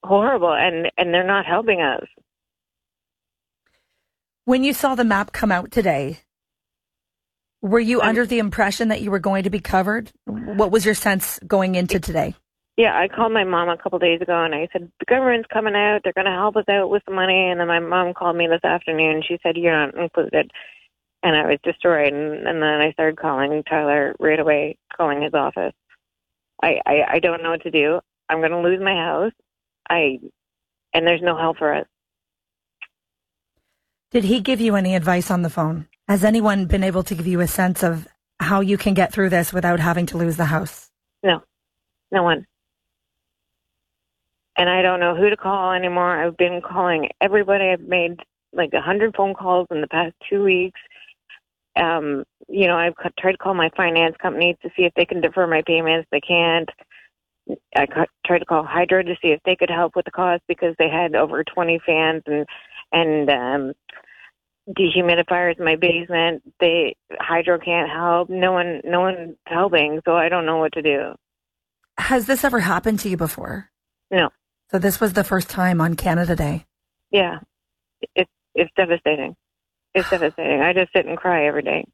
horrible, and they're not helping us. When you saw the map come out today, were you under the impression that you were going to be covered? What was your sense going into today? Yeah, I called my mom a couple days ago, and I said, the government's coming out. They're going to help us out with the money. And then my mom called me this afternoon. She said, you're not included. And I was destroyed. And then I started calling Tyler right away, calling his office. I don't know what to do. I'm going to lose my house. And there's no help for us. Did he give you any advice on the phone? Has anyone been able to give you a sense of how you can get through this without having to lose the house? No one. And I don't know who to call anymore. I've been calling everybody. I've made like 100 phone calls in the past 2 weeks. I've tried to call my finance company to see if they can defer my payments. They can't. I tried to call Hydro to see if they could help with the cost because they had over 20 fans and dehumidifiers in my basement. Hydro can't help. No one's helping, so I don't know what to do. Has this ever happened to you before? No. So this was the first time on Canada Day? Yeah. It's devastating. It's devastating. I just sit and cry every day.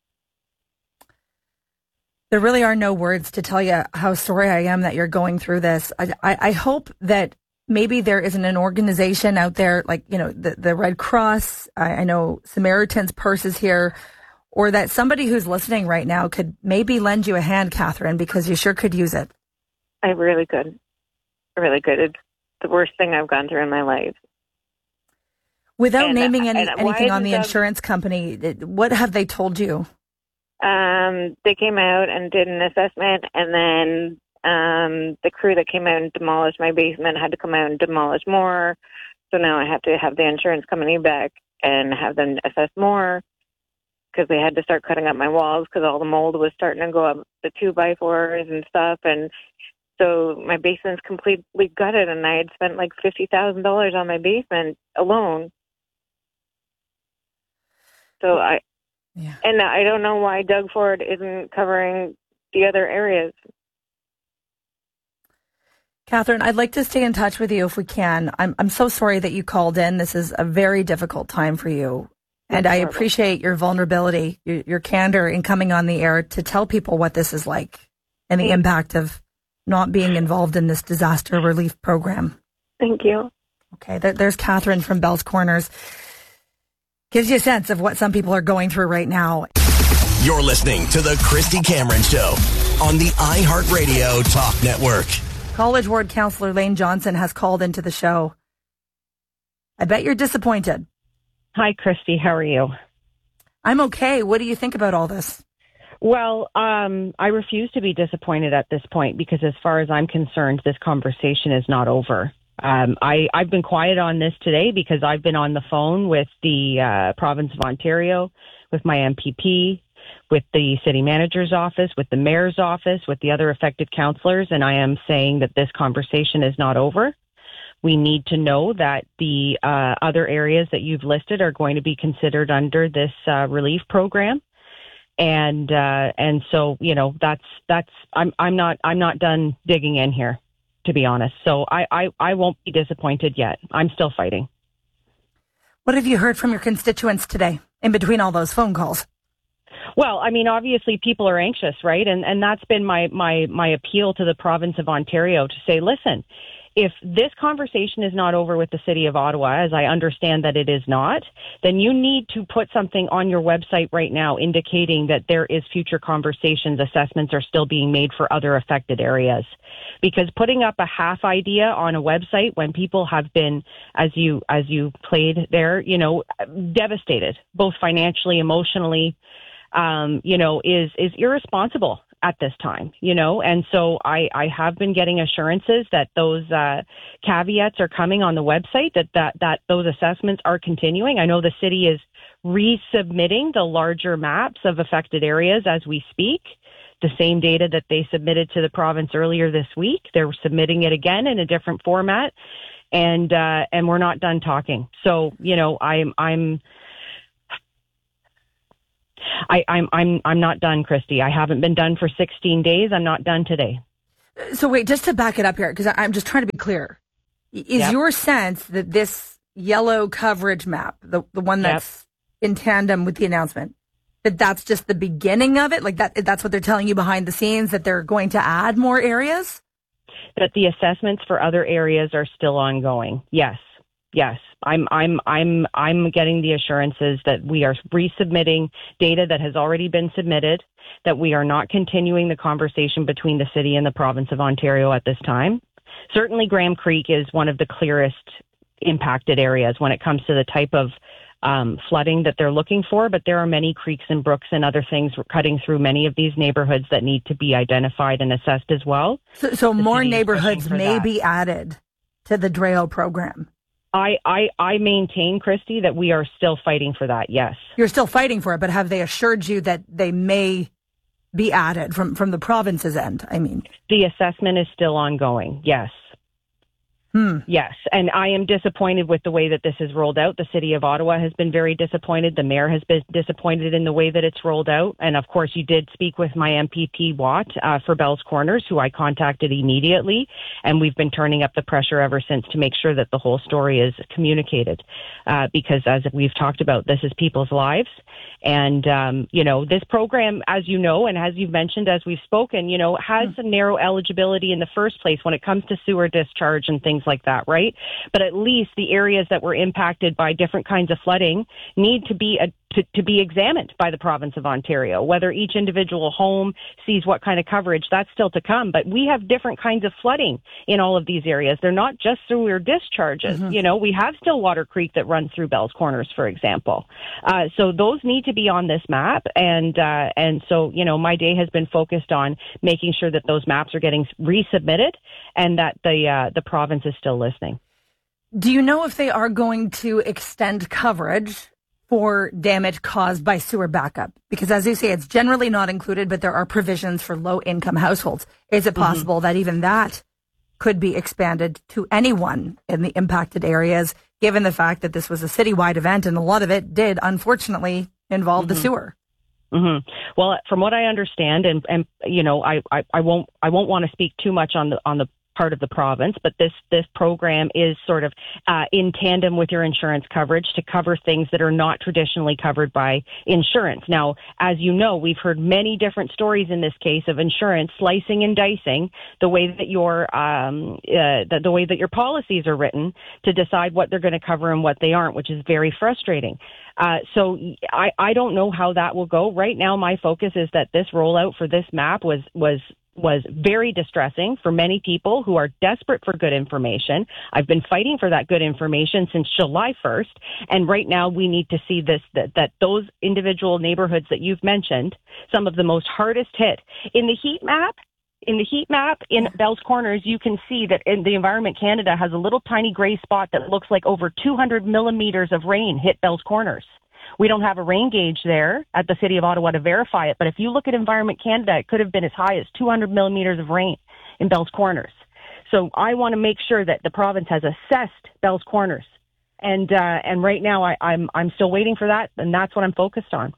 There really are no words to tell you how sorry I am that you're going through this. I hope that maybe there isn't an organization out there like, the Red Cross. I know Samaritan's Purse is here, or that somebody who's listening right now could maybe lend you a hand, Catherine, because you sure could use it. I really could. Really good. It's the worst thing I've gone through in my life. Without naming anything on the insurance company, what have they told you? They came out and did an assessment, and then the crew that came out and demolished my basement had to come out and demolish more. So now I have to have the insurance company back and have them assess more because they had to start cutting up my walls because all the mold was starting to go up the 2x4s and stuff. And so my basement's completely gutted, and I had spent like $50,000 on my basement alone. So I don't know why Doug Ford isn't covering the other areas. Catherine, I'd like to stay in touch with you if we can. I'm so sorry that you called in. This is a very difficult time for you. And I appreciate your vulnerability, your candor in coming on the air to tell people what this is like and the impact of not being involved in this disaster relief program. Thank you. Okay, there's Catherine from Bell's Corners. Gives you a sense of what some people are going through right now. You're listening to the Christy Cameron Show on the iHeartRadio Talk Network. College Ward Councillor Lane Johnson has called into the show. I bet you're disappointed. Hi, Christy. How are you? I'm okay. What do you think about all this? Well, I refuse to be disappointed at this point because as far as I'm concerned, this conversation is not over. I've been quiet on this today because I've been on the phone with the province of Ontario, with my MPP, with the city manager's office, with the mayor's office, with the other affected councillors, and I am saying that this conversation is not over. We need to know that the other areas that you've listed are going to be considered under this relief program. And so, I'm not done digging in here, to be honest. So I won't be disappointed yet. I'm still fighting. What have you heard from your constituents today in between all those phone calls? Well, I mean, obviously people are anxious, right? And that's been my appeal to the province of Ontario to say, listen, if this conversation is not over with the city of Ottawa, as I understand that it is not, then you need to put something on your website right now indicating that there is future conversations, assessments are still being made for other affected areas. Because putting up a half idea on a website when people have been, as you played there, devastated, both financially, emotionally, is irresponsible at this time, and so I have been getting assurances that those caveats are coming on the website, that those assessments are continuing. I know the city is resubmitting the larger maps of affected areas as we speak, the same data that they submitted to the province earlier this week. They're submitting it again in a different format, and we're not done talking. So, I'm not done, Christy. I haven't been done for 16 days. I'm not done today. So wait, just to back it up here, because I'm just trying to be clear. Is your sense that this yellow coverage map, the one that's in tandem with the announcement, that's just the beginning of it? Like that's what they're telling you behind the scenes, that they're going to add more areas? That the assessments for other areas are still ongoing. Yes. I'm getting the assurances that we are resubmitting data that has already been submitted, that we are not continuing the conversation between the city and the province of Ontario at this time. Certainly Graham Creek is one of the clearest impacted areas when it comes to the type of flooding that they're looking for, but there are many creeks and brooks and other things cutting through many of these neighborhoods that need to be identified and assessed as well. So more neighborhoods may be added to the DREO program. I maintain, Christy, that we are still fighting for that, yes. You're still fighting for it, but have they assured you that they may be added from the province's end? I mean, the assessment is still ongoing, yes. Yes, and I am disappointed with the way that this is rolled out. The City of Ottawa has been very disappointed. The Mayor has been disappointed in the way that it's rolled out. And of course, you did speak with my MPP, Watt, for Bell's Corners, who I contacted immediately. And we've been turning up the pressure ever since to make sure that the whole story is communicated. Because as we've talked about, this is people's lives. And, this program, as you know, and as you've mentioned, as we've spoken, has some narrow eligibility in the first place when it comes to sewer discharge and things like that, right? But at least the areas that were impacted by different kinds of flooding need to be to be examined by the province of Ontario. Whether each individual home sees what kind of coverage, that's still to come. But we have different kinds of flooding in all of these areas. They're not just sewer discharges. We have Stillwater Creek that runs through Bell's Corners, for example. So those need to be on this map. And so, my day has been focused on making sure that those maps are getting resubmitted and that the province is still listening. Do you know if they are going to extend coverage for damage caused by sewer backup? Because as you say, it's generally not included, but there are provisions for low-income households. Is it possible that even that could be expanded to anyone in the impacted areas, given the fact that this was a citywide event and a lot of it did, unfortunately, involve the sewer? Well, from what I understand, and I won't want to speak too much on the part of the province, but this program is sort of in tandem with your insurance coverage to cover things that are not traditionally covered by insurance. Now, as you know, we've heard many different stories in this case of insurance slicing and dicing the way that the way that your policies are written to decide what they're going to cover and what they aren't, which is very frustrating. So I don't know how that will go. Right now, my focus is that this rollout for this map was very distressing for many people who are desperate for good information. I've been fighting for that good information since July 1st. And right now we need to see that those individual neighborhoods that you've mentioned, some of the most hardest hit in the heat map, in Bell's Corners, you can see that in the Environment Canada has a little tiny gray spot that looks like over 200 millimeters of rain hit Bell's Corners. We don't have a rain gauge there at the City of Ottawa to verify it, but if you look at Environment Canada, it could have been as high as 200 millimeters of rain in Bell's Corners. So I want to make sure that the province has assessed Bell's Corners, and right now I'm still waiting for that, and that's what I'm focused on.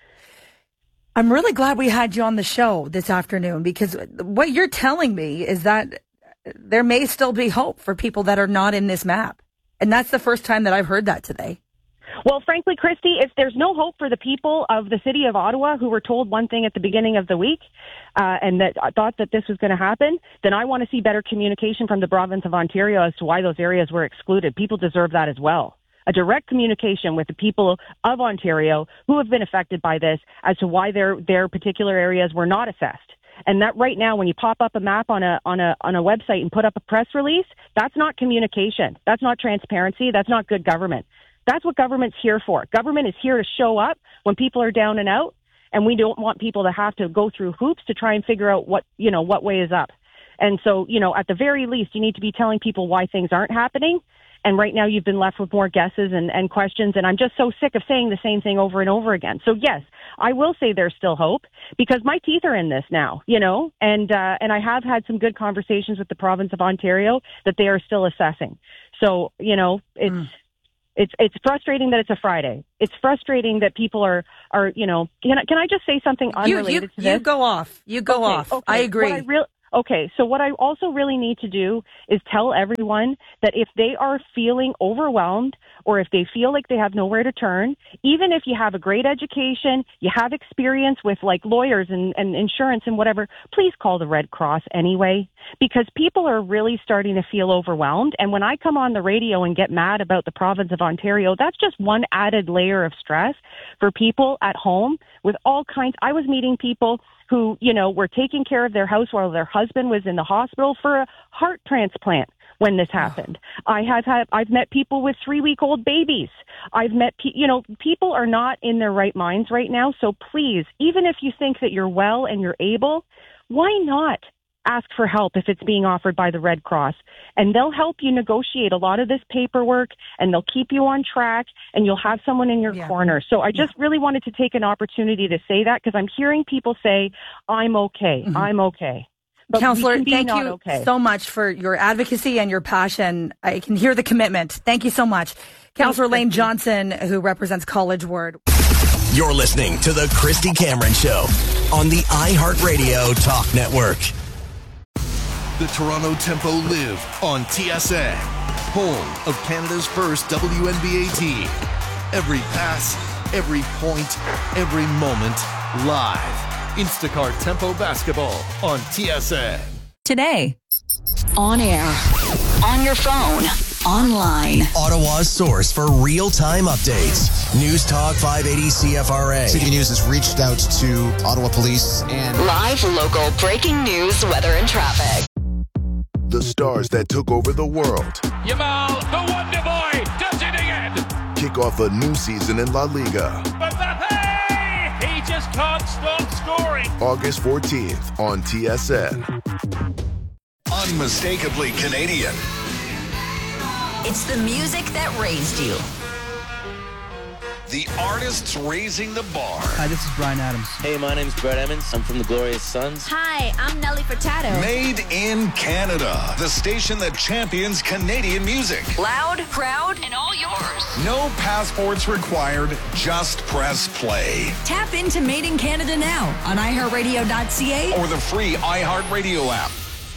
I'm really glad we had you on the show this afternoon, because what you're telling me is that there may still be hope for people that are not in this map, and that's the first time that I've heard that today. Well, frankly, Christy, if there's no hope for the people of the City of Ottawa who were told one thing at the beginning of the week and that thought that this was going to happen, then I want to see better communication from the province of Ontario as to why those areas were excluded. People deserve that as well. A direct communication with the people of Ontario who have been affected by this as to why their particular areas were not assessed. And that right now, when you pop up a map on a website and put up a press release, that's not communication. That's not transparency. That's not good government. That's what government's here for. Government is here to show up when people are down and out, and we don't want people to have to go through hoops to try and figure out what way is up. And so, at the very least, you need to be telling people why things aren't happening. And right now you've been left with more guesses and questions, and I'm just so sick of saying the same thing over and over again. So yes, I will say there's still hope, because my teeth are in this now, and I have had some good conversations with the province of Ontario that they are still assessing. So, It's frustrating that it's a Friday. It's frustrating that people are can I just say something unrelated to this? You go off. You go off. Okay. I agree. Okay, so what I also really need to do is tell everyone that if they are feeling overwhelmed or if they feel like they have nowhere to turn, even if you have a great education, you have experience with like lawyers and insurance and whatever, please call the Red Cross anyway, because people are really starting to feel overwhelmed. And when I come on the radio and get mad about the province of Ontario, that's just one added layer of stress for people at home with all kinds. I was meeting people who, were taking care of their house while their husband was in the hospital for a heart transplant when this happened. I've met people with 3-week-old babies. I've met, people are not in their right minds right now. So please, even if you think that you're well and you're able, why not ask for help if it's being offered by the Red Cross? And they'll help you negotiate a lot of this paperwork, and they'll keep you on track, and you'll have someone in your corner. So I just really wanted to take an opportunity to say that, because I'm hearing people say, I'm okay, I'm okay. But Councillor, thank you so much for your advocacy and your passion. I can hear the commitment. Thank you so much. Councillor Lane Johnson, who represents College Ward. You're listening to The Christy Cameron Show on the iHeartRadio Talk Network. The Toronto Tempo live on TSN, home of Canada's first WNBA team. Every pass, every point, every moment, live. Instacart Tempo Basketball on TSN. Today, on air, on your phone, online. Ottawa's source for real-time updates. News Talk 580 CFRA. CTV News has reached out to Ottawa Police and live local breaking news, weather, and traffic. The stars that took over the world. Yamal, the Wonder Boy, does it again. Kick off a new season in La Liga. Mbappe, he just can't stop scoring. August 14th on TSN. Unmistakably Canadian. It's the music that raised you. The artists raising the bar. Hi, this is Bryan Adams. Hey, my name's Brett Emmons. I'm from the Glorious Sons. Hi, I'm Nelly Furtado. Made in Canada. The station that champions Canadian music. Loud, proud, and all yours. No passports required. Just press play. Tap into Made in Canada now on iHeartRadio.ca or the free iHeartRadio app.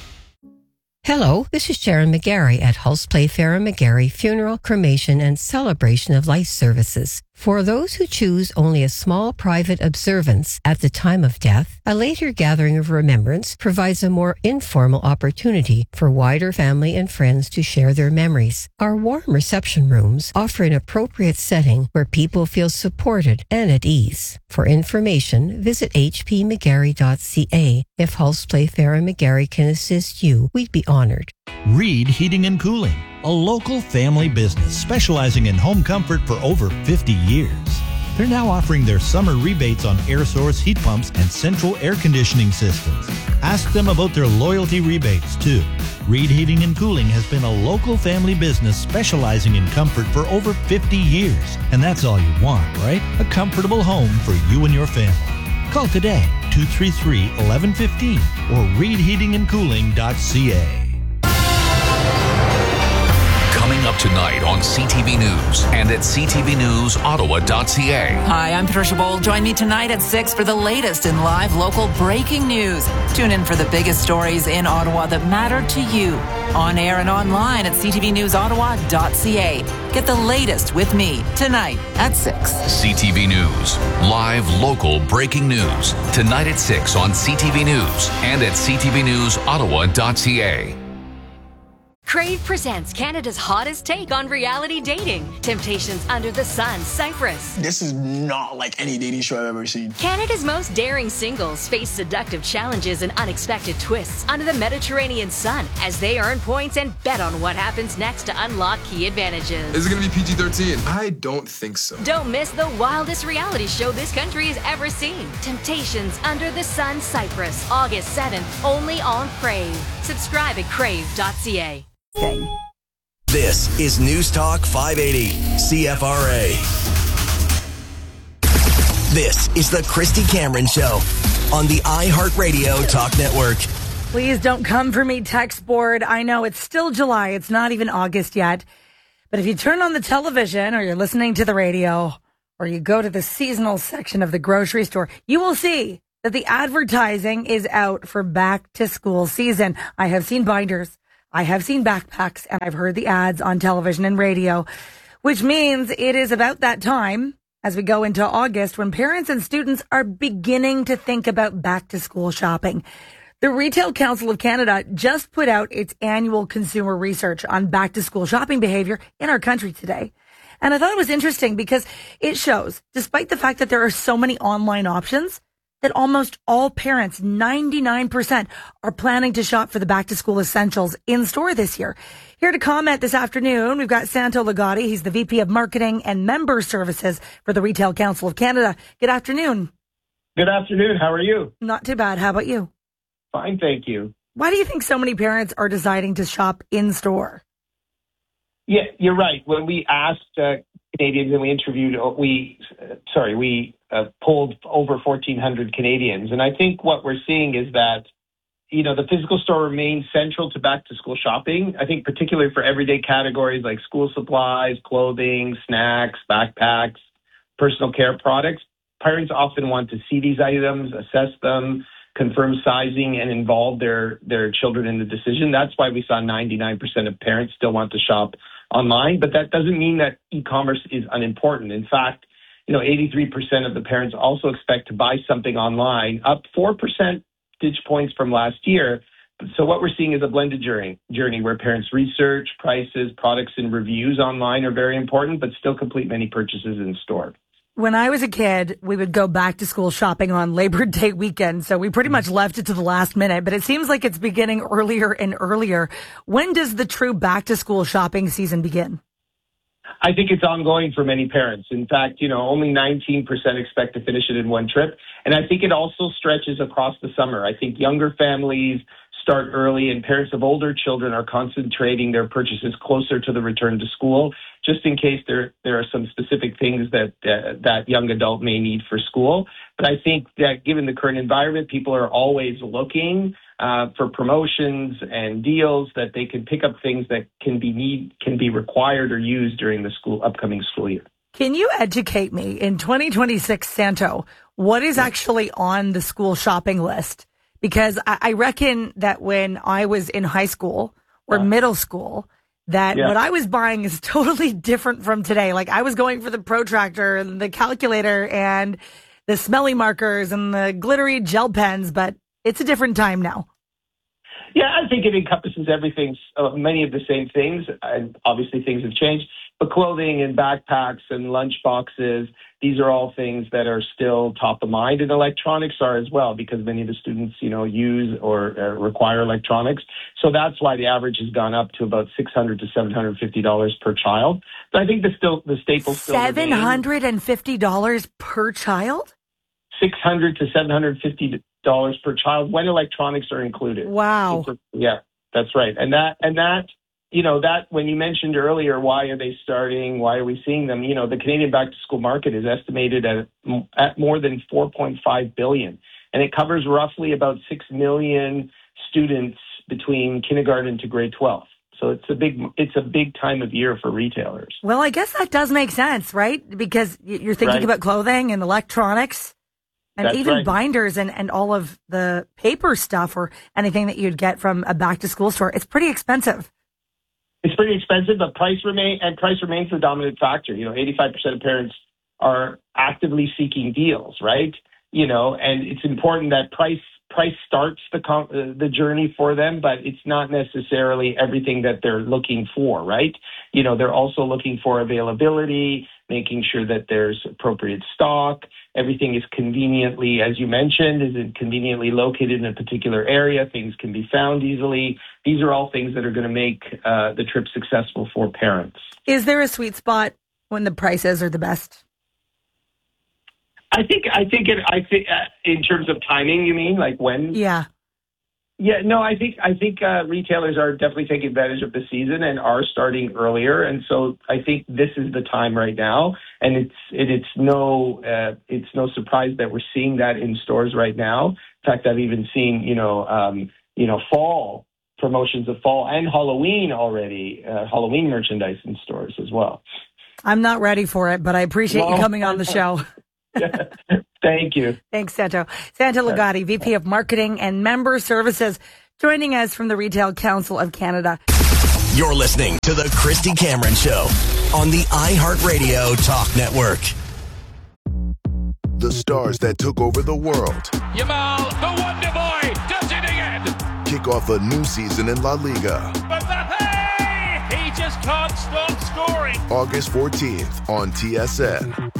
Hello, this is Sharon McGarry at Hulse Playfair and McGarry Funeral, Cremation, and Celebration of Life Services. For those who choose only a small private observance at the time of death, a later gathering of remembrance provides a more informal opportunity for wider family and friends to share their memories. Our warm reception rooms offer an appropriate setting where people feel supported and at ease. For information, visit hpmcgarry.ca. If Hulse Playfair and McGarry can assist you, we'd be honored. Reed Heating and Cooling, a local family business specializing in home comfort for over 50 years. They're now offering their summer rebates on air source heat pumps and central air conditioning systems. Ask them about their loyalty rebates, too. Reed Heating and Cooling has been a local family business specializing in comfort for over 50 years. And that's all you want, right? A comfortable home for you and your family. Call today, 233-1115 or reedheatingandcooling.ca. Coming up tonight on CTV News and at ctvnewsottawa.ca. Hi, I'm Patricia Bold. Join me tonight at 6 for the latest in live local breaking news. Tune in for the biggest stories in Ottawa that matter to you. On air and online at ctvnewsottawa.ca. Get the latest with me tonight at 6. CTV News. Live local breaking news. Tonight at 6 on CTV News and at ctvnewsottawa.ca. Crave presents Canada's hottest take on reality dating. Temptations Under the Sun, Cyprus. This is not like any dating show I've ever seen. Canada's most daring singles face seductive challenges and unexpected twists under the Mediterranean sun as they earn points and bet on what happens next to unlock key advantages. Is it going to be PG-13? I don't think so. Don't miss the wildest reality show this country has ever seen. Temptations Under the Sun, Cyprus, August 7th, only on Crave. Subscribe at crave.ca. This is News Talk 580 CFRA. This is the Christy Cameron Show on the iHeartRadio Talk Network. Please don't come for me, text board. I know it's still July. It's not even August yet. But if you turn on the television or you're listening to the radio or you go to the seasonal section of the grocery store, you will see that the advertising is out for back to school season. I have seen binders, I have seen backpacks, and I've heard the ads on television and radio, which means it is about that time as we go into August when parents and students are beginning to think about back to school shopping. The Retail Council of Canada just put out its annual consumer research on back to school shopping behavior in our country today. And I thought it was interesting because it shows, despite the fact that there are so many online options, that almost all parents, 99%, are planning to shop for the back to school essentials in store this year. Here to comment this afternoon, we've got Santo Ligotti. He's the VP of Marketing and Member Services for the Retail Council of Canada. Good afternoon. Good afternoon. How are you? Not too bad. How about you? Fine, thank you. Why do you think so many parents are deciding to shop in store? Yeah, you're right. When we asked Canadians and we interviewed, we polled over 1,400 Canadians. And I think what we're seeing is that, you know, the physical store remains central to back to school shopping. I think particularly for everyday categories like school supplies, clothing, snacks, backpacks, personal care products. Parents often want to see these items, assess them, confirm sizing, and involve their children in the decision. That's why we saw 99% of parents still want to shop online, but that doesn't mean that e-commerce is unimportant. In fact, you know, 83% of the parents also expect to buy something online, up 4 percentage points from last year. So what we're seeing is a blended journey where parents research prices, products, and reviews online are very important, but still complete many purchases in store. When I was a kid, we would go back to school shopping on Labor Day weekend, so we pretty much left it to the last minute, but it seems like it's beginning earlier and earlier. When does the true back to school shopping season begin? I think it's ongoing for many parents. In fact, you know, only 19% expect to finish it in one trip. And I think it also stretches across the summer. I think younger families start early, and parents of older children are concentrating their purchases closer to the return to school, just in case there are some specific things that young adult may need for school. But I think that given the current environment, people are always looking for promotions and deals that they can pick up things that can be required or used during the upcoming school year. Can you educate me in 2026, Santo, what is actually on the school shopping list? Because I reckon that when I was in high school or middle school, that what I was buying is totally different from today. Like I was going for the protractor and the calculator and the smelly markers and the glittery gel pens, but it's a different time now. Yeah, I think it encompasses everything, many of the same things. And obviously things have changed, but clothing and backpacks and lunch boxes, these are all things that are still top of mind, and electronics are as well, because many of the students, you know, use or require electronics. So that's why the average has gone up to about $600 to $750 per child. But I think the staples still $750 per child? $600 to $750 per child when electronics are included. Wow. Yeah, that's right. And that, you know, that when you mentioned earlier, why are they starting? Why are we seeing them? You know, the Canadian back to school market is estimated at more than $4.5 billion, and it covers roughly about 6 million students between kindergarten to grade 12. So it's a big time of year for retailers. Well, I guess that does make sense, right? Because you're thinking about clothing and electronics. And that's even binders and all of the paper stuff or anything that you'd get from a back to school store. It's pretty expensive. It's pretty expensive, but price remains the dominant factor. You know, 85% of parents are actively seeking deals, right? You know, and it's important that price starts the journey for them, but it's not necessarily everything that they're looking for, right? You know, they're also looking for availability, making sure that there's appropriate stock. Everything is conveniently, as you mentioned, conveniently located in a particular area. Things can be found easily. These are all things that are going to make the trip successful for parents. Is there a sweet spot when the prices are the best? I think in terms of timing, you mean, like when? Yeah. Yeah, no, I think retailers are definitely taking advantage of the season and are starting earlier, and so I think this is the time right now, and it's no surprise that we're seeing that in stores right now. In fact, I've even seen fall promotions of fall and Halloween already, Halloween merchandise in stores as well. I'm not ready for it, but I appreciate you coming on the show. Thank you. Thanks, Santo. Santo Ligotti, VP of Marketing and Member Services, joining us from the Retail Council of Canada. You're listening to The Christy Cameron Show on the iHeartRadio Talk Network. The stars that took over the world. Yamal, the Wonder Boy, does it again. Kick off a new season in La Liga. Mbappe, he just can't stop scoring. August 14th on TSN.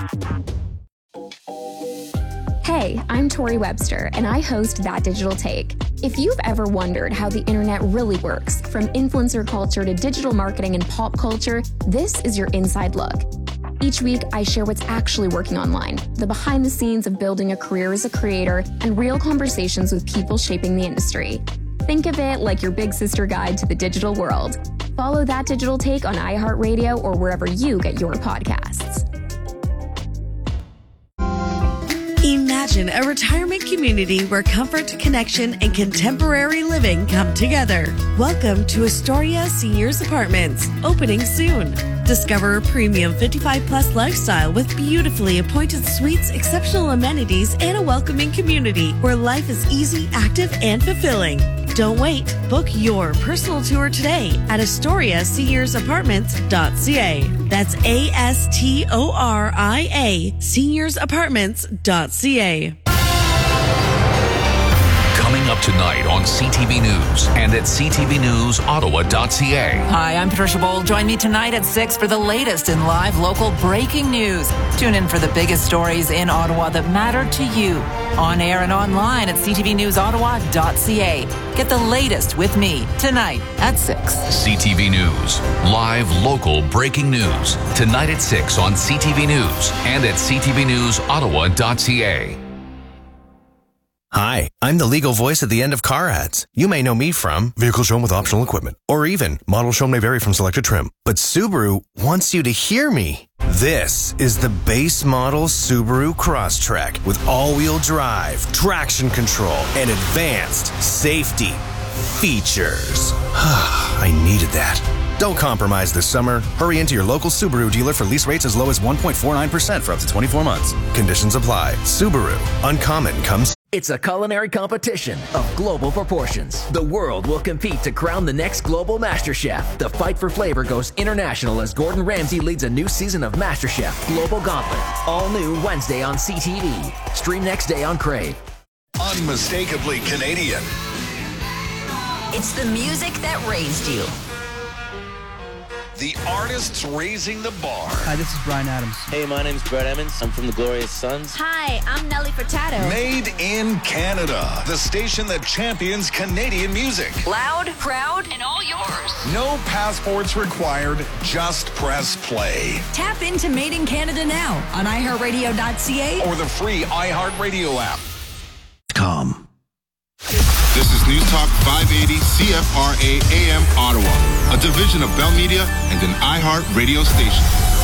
Hey, I'm Tori Webster, and I host That Digital Take. If you've ever wondered how the internet really works, from influencer culture to digital marketing and pop culture, this is your inside look. Each week, I share what's actually working online, the behind the scenes of building a career as a creator, and real conversations with people shaping the industry. Think of it like your big sister guide to the digital world. Follow That Digital Take on iHeartRadio or wherever you get your podcasts. Imagine a retirement community where comfort, connection, and contemporary living come together. Welcome to Astoria Seniors Apartments, opening soon. Discover a premium 55-plus lifestyle with beautifully appointed suites, exceptional amenities, and a welcoming community where life is easy, active, and fulfilling. Don't wait. Book your personal tour today at AstoriaSeniorsApartments.ca. That's ASTORIA SeniorsApartments.ca. Coming up tonight on CTV News and at ctvnewsottawa.ca. Hi, I'm Patricia Bold. Join me tonight at 6 for the latest in live local breaking news. Tune in for the biggest stories in Ottawa that matter to you. On air and online at ctvnewsottawa.ca. Get the latest with me tonight at 6. CTV News. Live local breaking news. Tonight at 6 on CTV News and at ctvnewsottawa.ca. Hi, I'm the legal voice at the end of car ads. You may know me from Vehicle Shown with Optional Equipment, or even Model Shown may vary from selected trim. But Subaru wants you to hear me. This is the base model Subaru Crosstrek with all-wheel drive, traction control, and advanced safety features. I needed that. Don't compromise this summer. Hurry into your local Subaru dealer for lease rates as low as 1.49% for up to 24 months. Conditions apply. Subaru. Uncommon comes. It's a culinary competition of global proportions. The world will compete to crown the next global MasterChef. The fight for flavor goes international as Gordon Ramsay leads a new season of MasterChef Global Gauntlet. All new Wednesday on CTV. Stream next day on Crave. Unmistakably Canadian. It's the music that raised you. The artists raising the bar. Hi, this is Brian Adams. Hey, my name's Brett Emmons. I'm from the Glorious Sons. Hi, I'm Nelly Furtado. Made in Canada. The station that champions Canadian music. Loud, proud, and all yours. No passports required. Just press play. Tap into Made in Canada now on iHeartRadio.ca or the free iHeartRadio app. This is News Talk 580 CFRA AM Ottawa, a division of Bell Media and an iHeart radio station.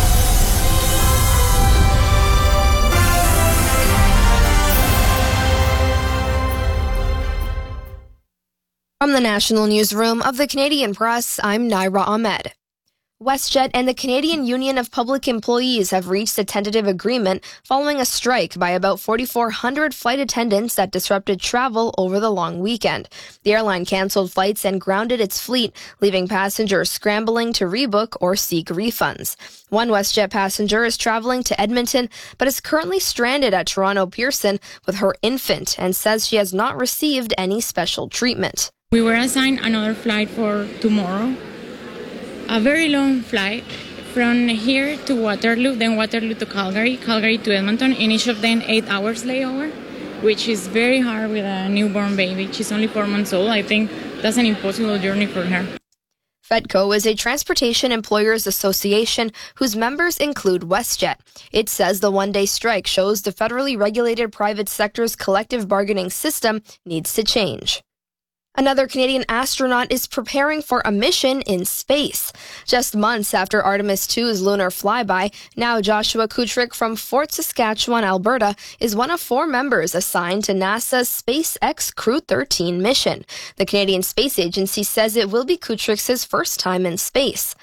From the National Newsroom of the Canadian Press, I'm Naira Ahmed. WestJet and the Canadian Union of Public Employees have reached a tentative agreement following a strike by about 4,400 flight attendants that disrupted travel over the long weekend. The airline canceled flights and grounded its fleet, leaving passengers scrambling to rebook or seek refunds. One WestJet passenger is traveling to Edmonton, but is currently stranded at Toronto Pearson with her infant and says she has not received any special treatment. We were assigned another flight for tomorrow. A very long flight from here to Waterloo, then Waterloo to Calgary, Calgary to Edmonton, and each of them 8 hours layover, which is very hard with a newborn baby. She's only 4 months old. I think that's an impossible journey for her. FEDCO is a transportation employers association whose members include WestJet. It says the one-day strike shows the federally regulated private sector's collective bargaining system needs to change. Another Canadian astronaut is preparing for a mission in space. Just months after Artemis II's lunar flyby, now Joshua Kutrick from Fort Saskatchewan, Alberta, is one of 4 members assigned to NASA's SpaceX Crew 13 mission. The Canadian Space Agency says it will be Kutrick's first time in space.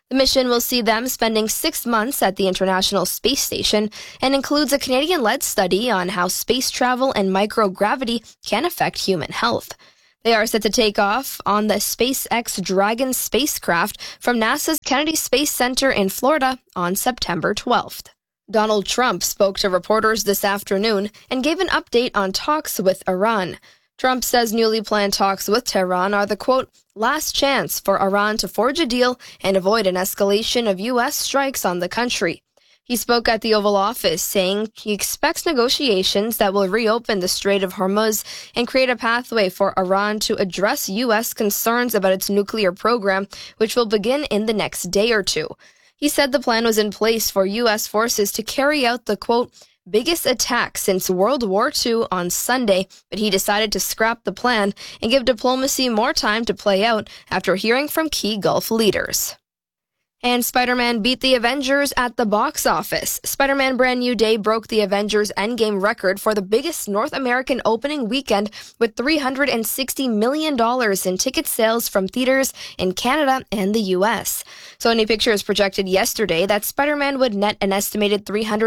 The mission will see them spending 6 months at the International Space Station and includes a Canadian-led study on how space travel and microgravity can affect human health. They are set to take off on the SpaceX Dragon spacecraft from NASA's Kennedy Space Center in Florida on September 12th. Donald Trump spoke to reporters this afternoon and gave an update on talks with Iran. Trump says newly planned talks with Tehran are the, quote, last chance for Iran to forge a deal and avoid an escalation of U.S. strikes on the country. He spoke at the Oval Office, saying he expects negotiations that will reopen the Strait of Hormuz and create a pathway for Iran to address U.S. concerns about its nuclear program, which will begin in the next day or two. He said the plan was in place for U.S. forces to carry out the, quote, biggest attack since World War II on Sunday, but he decided to scrap the plan and give diplomacy more time to play out after hearing from key Gulf leaders. And Spider-Man beat the Avengers at the box office. Spider-Man Brand New Day broke the Avengers Endgame record for the biggest North American opening weekend with $360 million in ticket sales from theaters in Canada and the U.S. Sony Pictures projected yesterday that Spider-Man would net an estimated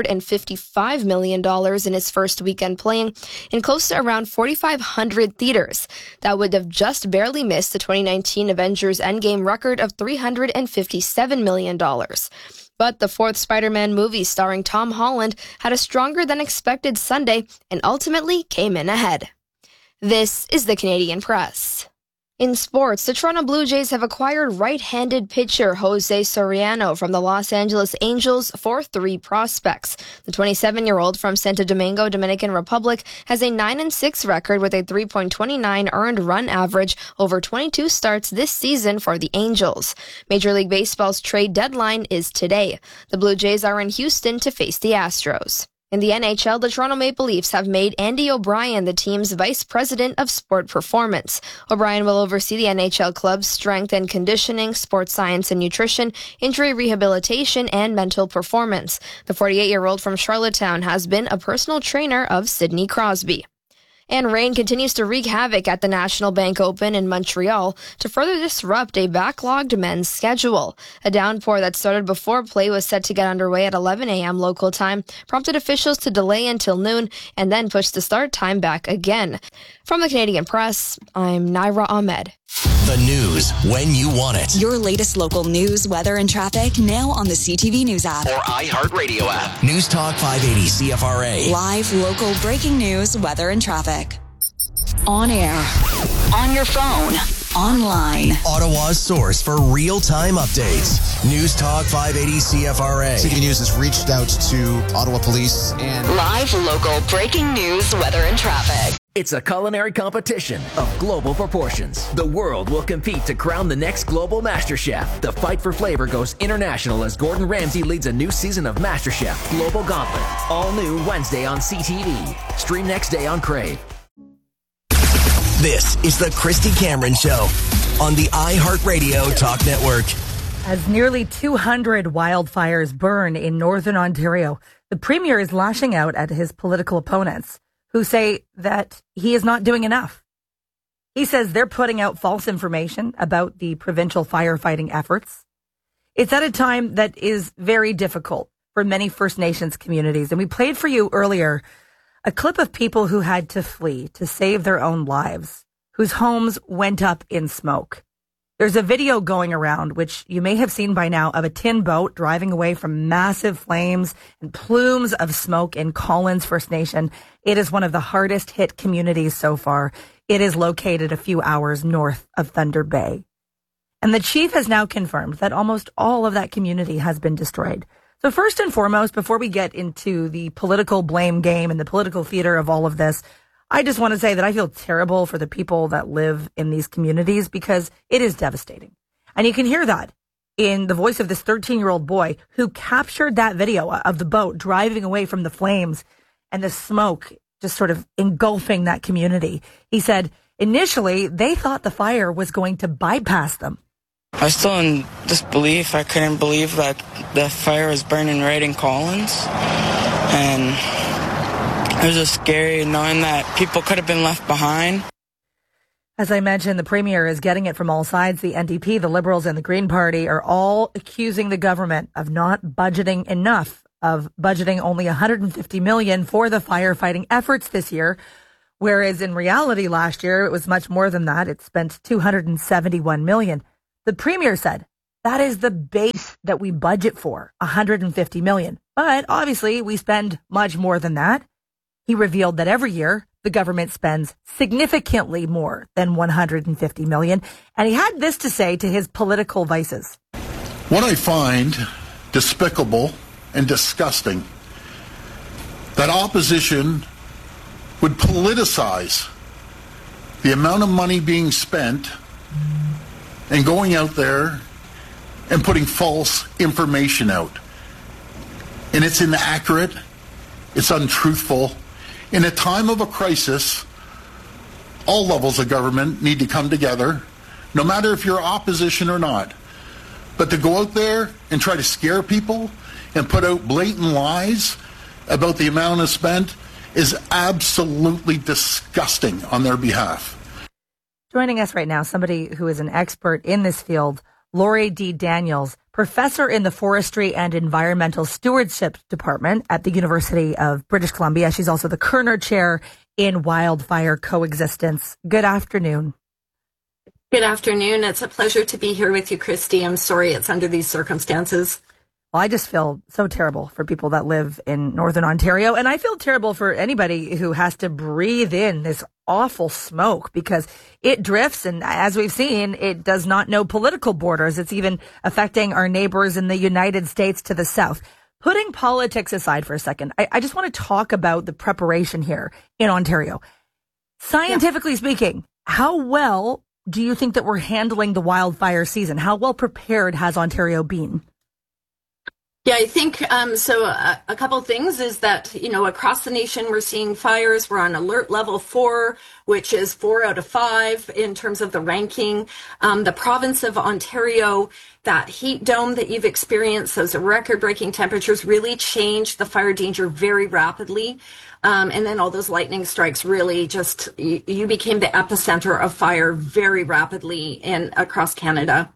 $355 million in its first weekend playing in close to around 4,500 theaters. That would have just barely missed the 2019 Avengers Endgame record of $357 million. But the fourth Spider-Man movie starring Tom Holland had a stronger than expected Sunday and ultimately came in ahead. This is the Canadian Press. In sports, the Toronto Blue Jays have acquired right-handed pitcher Jose Soriano from the Los Angeles Angels for 3 prospects. The 27-year-old from Santo Domingo, Dominican Republic, has a 9-6 record with a 3.29 earned run average over 22 starts this season for the Angels. Major League Baseball's trade deadline is today. The Blue Jays are in Houston to face the Astros. In the NHL, the Toronto Maple Leafs have made Andy O'Brien the team's vice president of sport performance. O'Brien will oversee the NHL club's strength and conditioning, sports science and nutrition, injury rehabilitation, and mental performance. The 48-year-old from Charlottetown has been a personal trainer of Sidney Crosby. And rain continues to wreak havoc at the National Bank Open in Montreal to further disrupt a backlogged men's schedule. A downpour that started before play was set to get underway at 11 a.m. local time, prompted officials to delay until noon and then push the start time back again. From the Canadian Press, I'm Naira Ahmed. The news when you want it. Your latest local news, weather, and traffic now on the CTV News app. Or iHeartRadio app. News Talk 580 CFRA. Live, local, breaking news, weather, and traffic. On air. On your phone. Online. Ottawa's source for real-time updates. News Talk 580 CFRA. CTV News has reached out to Ottawa Police and... Live, local, breaking news, weather, and traffic. It's a culinary competition of global proportions. The world will compete to crown the next global master chef. The fight for flavor goes international as Gordon Ramsay leads a new season of MasterChef Global Gauntlet. All new Wednesday on CTV. Stream next day on Crave. This is the Christy Cameron Show on the iHeartRadio Talk Network. As nearly 200 wildfires burn in northern Ontario, the Premier is lashing out at his political opponents, who say that he is not doing enough. He says they're putting out false information about the provincial firefighting efforts. It's at a time that is very difficult for many First Nations communities. And we played for you earlier a clip of people who had to flee to save their own lives, whose homes went up in smoke. There's a video going around, which you may have seen by now, of a tin boat driving away from massive flames and plumes of smoke in Collins First Nation. It is one of the hardest hit communities so far. It is located a few hours north of Thunder Bay. And the chief has now confirmed that almost all of that community has been destroyed. So first and foremost, before we get into the political blame game and the political theater of all of this, I just want to say that I feel terrible for the people that live in these communities because it is devastating. And you can hear that in the voice of this 13-year-old boy who captured that video of the boat driving away from the flames and the smoke just sort of engulfing that community. He said initially they thought the fire was going to bypass them. I was still in disbelief. I couldn't believe that the fire was burning right in Collins. And it was just scary knowing that people could have been left behind. As I mentioned, the Premier is getting it from all sides. The NDP, the Liberals, and the Green Party are all accusing the government of not budgeting enough, of budgeting only $150 million for the firefighting efforts this year, whereas in reality last year it was much more than that. It spent $271 million. The Premier said that is the base that we budget for, $150 million. But obviously we spend much more than that. He revealed that every year the government spends significantly more than $150 million. And he had this to say to his political vices. What I find despicable and disgusting, that opposition would politicize the amount of money being spent and going out there and putting false information out. And it's inaccurate, it's untruthful. In a time of a crisis, all levels of government need to come together, no matter if you're opposition or not. But to go out there and try to scare people and put out blatant lies about the amount spent is absolutely disgusting on their behalf. Joining us right now, somebody who is an expert in this field, Laurie D. Daniels, professor in the Forestry and Environmental Stewardship Department at the University of British Columbia. She's also the Kerner Chair in Wildfire Coexistence. Good afternoon. Good afternoon. It's a pleasure to be here with you, Christy. I'm sorry it's under these circumstances. Well, I just feel so terrible for people that live in Northern Ontario, and I feel terrible for anybody who has to breathe in this awful smoke because it drifts, and as we've seen, it does not know political borders. It's even affecting our neighbors in the United States to the south. Putting politics aside for a second, I just want to talk about the preparation here in Ontario. Scientifically speaking, how well do you think that we're handling the wildfire season? How well prepared has Ontario been? Yeah, I think a couple of things is that, across the nation, we're seeing fires. We're on alert level 4, which is 4 out of 5 in terms of the ranking. The province of Ontario, that heat dome that you've experienced, those record-breaking temperatures really changed the fire danger very rapidly. And then all those lightning strikes really just, you became the epicenter of fire very rapidly across Canada.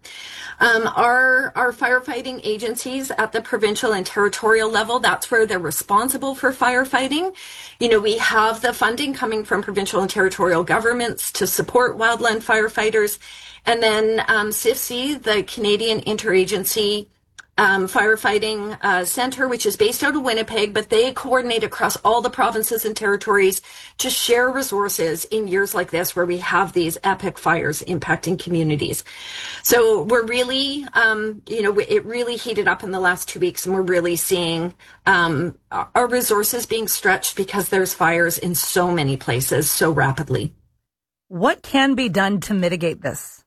Our firefighting agencies at the provincial and territorial level, that's where they're responsible for firefighting. We have the funding coming from provincial and territorial governments to support wildland firefighters. And then CIFC, the Canadian Interagency Firefighting Center, which is based out of Winnipeg, but they coordinate across all the provinces and territories to share resources in years like this where we have these epic fires impacting communities. So we're really, it really heated up in the last 2 weeks, and we're really seeing our resources being stretched because there's fires in so many places so rapidly. What can be done to mitigate this?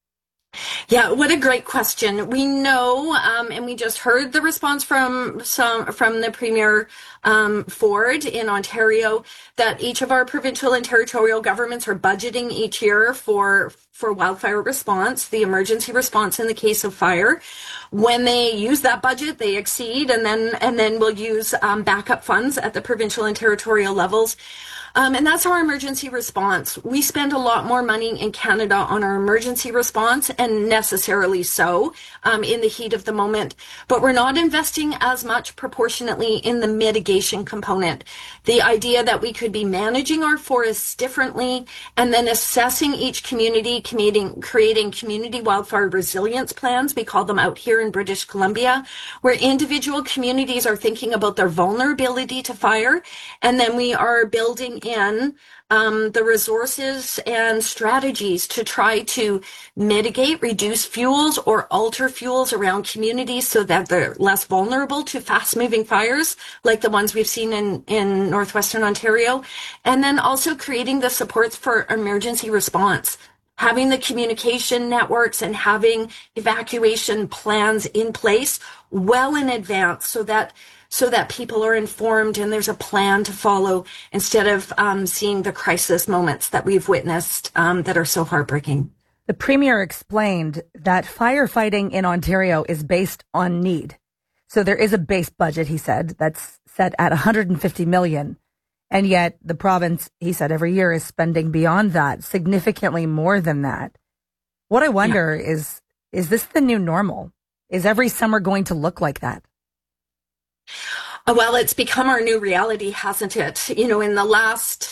Yeah, what a great question. We know, and we just heard the response from the Premier Ford in Ontario, that each of our provincial and territorial governments are budgeting each year for wildfire response, the emergency response in the case of fire. When they use that budget, they exceed, and then we'll use backup funds at the provincial and territorial levels. And that's our emergency response. We spend a lot more money in Canada on our emergency response, and necessarily so, in the heat of the moment. But we're not investing as much proportionately in the mitigation component. The idea that we could be managing our forests differently and then assessing each community, creating community wildfire resilience plans. We call them out here in British Columbia, where individual communities are thinking about their vulnerability to fire. And then we are building in the resources and strategies to try to mitigate, reduce fuels or alter fuels around communities so that they're less vulnerable to fast-moving fires like the ones we've seen in Northwestern Ontario. And then also creating the supports for emergency response, having the communication networks and having evacuation plans in place well in advance so that people are informed and there's a plan to follow instead of seeing the crisis moments that we've witnessed that are so heartbreaking. The Premier explained that firefighting in Ontario is based on need. So there is a base budget, he said, that's set at $150 million. And yet the province, he said, every year is spending beyond that, significantly more than that. What I wonder is this the new normal? Is every summer going to look like that? Well, it's become our new reality, hasn't it? In the last,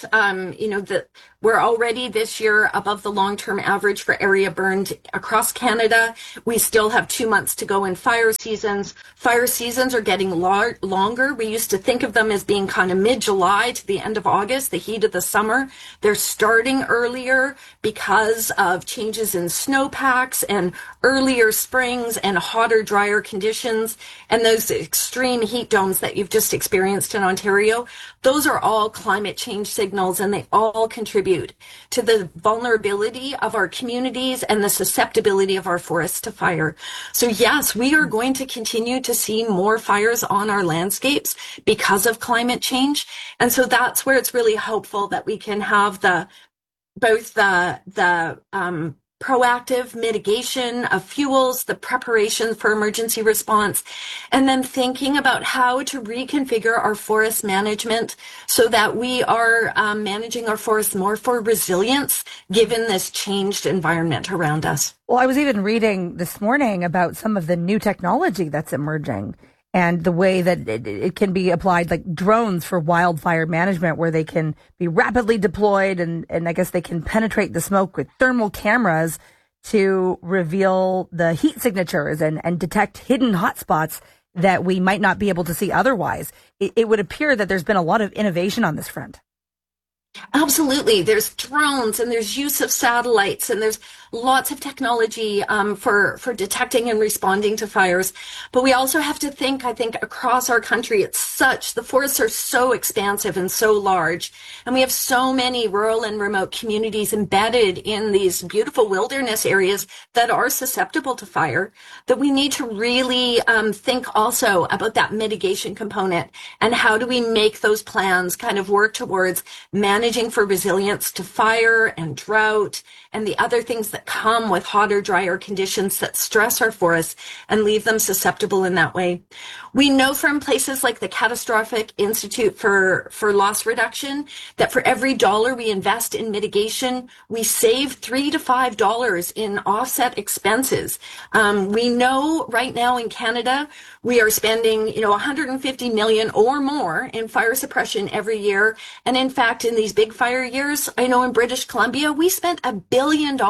we're already this year above the long-term average for area burned across Canada. We still have 2 months to go in fire seasons. Fire seasons are getting longer. We used to think of them as being kind of mid-July to the end of August, the heat of the summer. They're starting earlier because of changes in snowpacks and earlier springs and hotter, drier conditions. And those extreme heat domes that you've just experienced in Ontario, those are all climate change signals, and they all contribute to the vulnerability of our communities and the susceptibility of our forests to fire. So yes, we are going to continue to see more fires on our landscapes because of climate change. And so that's where it's really hopeful that we can have both the proactive mitigation of fuels, the preparation for emergency response, and then thinking about how to reconfigure our forest management so that we are managing our forests more for resilience given this changed environment around us. Well, I was even reading this morning about some of the new technology that's emerging and the way that it can be applied, like drones for wildfire management, where they can be rapidly deployed and I guess they can penetrate the smoke with thermal cameras to reveal the heat signatures and detect hidden hotspots that we might not be able to see otherwise. It would appear that there's been a lot of innovation on this front. Absolutely. There's drones and there's use of satellites and there's lots of technology for detecting and responding to fires. But we also have to think, I think, across our country, the forests are so expansive and so large. And we have so many rural and remote communities embedded in these beautiful wilderness areas that are susceptible to fire, that we need to really think also about that mitigation component and how do we make those plans kind of work towards managing for resilience to fire and drought and the other things that come with hotter, drier conditions that stress our forests and leave them susceptible in that way. We know from places like the Catastrophic Institute for Loss Reduction that for every dollar we invest in mitigation, we save $3 to $5 in offset expenses. We know right now in Canada, we are spending, $150 million or more in fire suppression every year. And in fact, in these big fire years, I know in British Columbia, we spent $1 billion in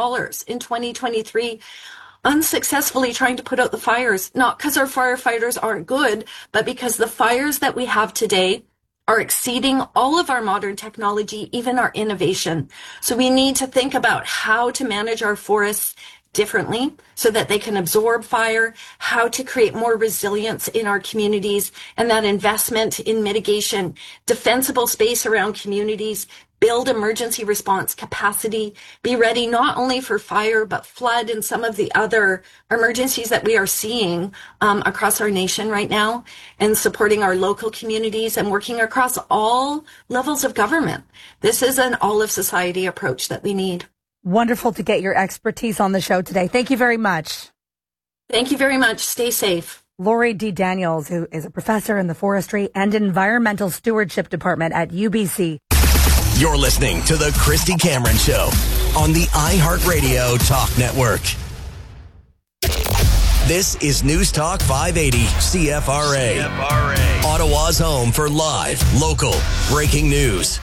2023 unsuccessfully trying to put out the fires, not because our firefighters aren't good, but because the fires that we have today are exceeding all of our modern technology, even our innovation. So we need to think about how to manage our forests differently so that they can absorb fire, how to create more resilience in our communities, and that investment in mitigation, defensible space around communities, build emergency response capacity, be ready not only for fire, but flood and some of the other emergencies that we are seeing across our nation right now, and supporting our local communities and working across all levels of government. This is an all-of-society approach that we need. Wonderful to get your expertise on the show today. Thank you very much. Thank you very much. Stay safe. Laurie D. Daniels, who is a professor in the Forestry and Environmental Stewardship Department at UBC. You're listening to The Christy Cameron Show on the iHeartRadio Talk Network. This is News Talk 580 CFRA. Ottawa's home for live, local, breaking news.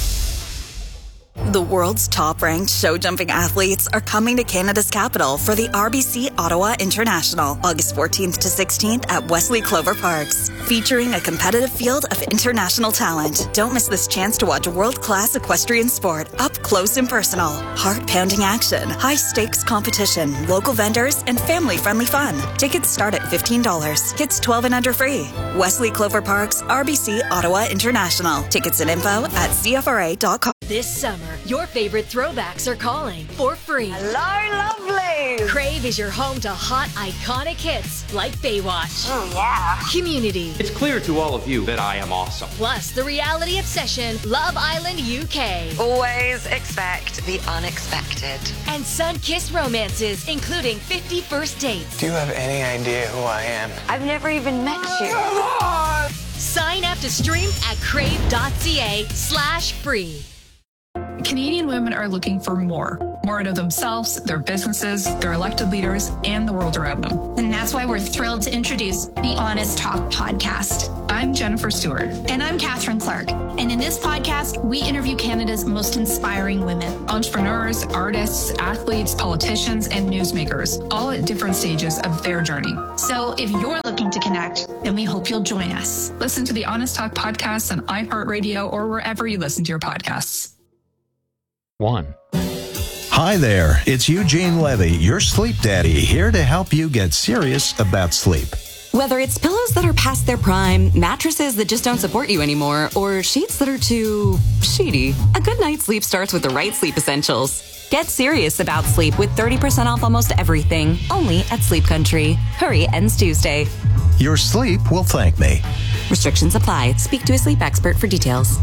The world's top-ranked show-jumping athletes are coming to Canada's capital for the RBC Ottawa International, August 14th to 16th at Wesley Clover Parks, featuring a competitive field of international talent. Don't miss this chance to watch world-class equestrian sport up close and personal. Heart-pounding action, high-stakes competition, local vendors, and family-friendly fun. Tickets start at $15. Kids 12 and under free. Wesley Clover Parks, RBC Ottawa International. Tickets and info at CFRA.com. This summer, your favorite throwbacks are calling for free. Hello, lovely! Crave is your home to hot, iconic hits like Baywatch. Oh, yeah. Community. It's clear to all of you that I am awesome. Plus, the reality obsession, Love Island UK. Always expect the unexpected. And sun-kissed romances, including 50 First Dates. Do you have any idea who I am? I've never even met you. Sign up to stream at crave.ca/free. Canadian women are looking for more out of themselves, their businesses, their elected leaders, and the world around them. And that's why we're thrilled to introduce the Honest Talk podcast. I'm Jennifer Stewart. And I'm Catherine Clark. And in this podcast, we interview Canada's most inspiring women. Entrepreneurs, artists, athletes, politicians, and newsmakers, all at different stages of their journey. So if you're looking to connect, then we hope you'll join us. Listen to the Honest Talk podcast on iHeartRadio or wherever you listen to your podcasts. 1. Hi there, it's Eugene Levy, your sleep daddy, here to help you get serious about sleep. Whether it's pillows that are past their prime, mattresses that just don't support you anymore, or sheets that are too sheety, a good night's sleep starts with the right sleep essentials. Get serious about sleep with 30% off almost everything, only at Sleep Country. Hurry, ends Tuesday. Your sleep will thank me. Restrictions apply. Speak to a sleep expert for details.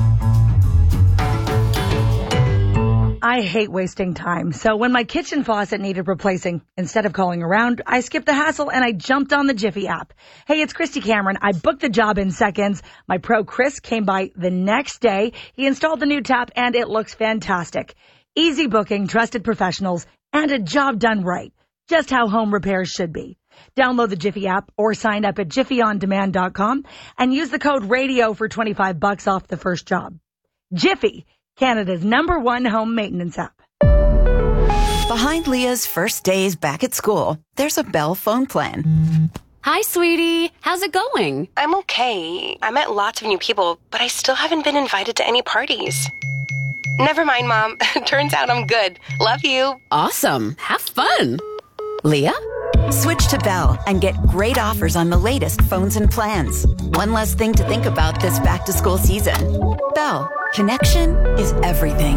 I hate wasting time. So when my kitchen faucet needed replacing, instead of calling around, I skipped the hassle and I jumped on the Jiffy app. Hey, it's Christy Cameron. I booked the job in seconds. My pro Chris came by the next day. He installed the new tap and it looks fantastic. Easy booking, trusted professionals, and a job done right. Just how home repairs should be. Download the Jiffy app or sign up at jiffyondemand.com and use the code RADIO for $25 off the first job. Jiffy, Canada's #1 home maintenance app. Behind Leah's first days back at school, there's a Bell phone plan. Hi, sweetie. How's it going? I'm okay. I met lots of new people, but I still haven't been invited to any parties. Never mind, Mom. Turns out I'm good. Love you. Awesome. Have fun. Leah? Switch to Bell and get great offers on the latest phones and plans. One less thing to think about this back-to-school season. Bell. Connection is everything.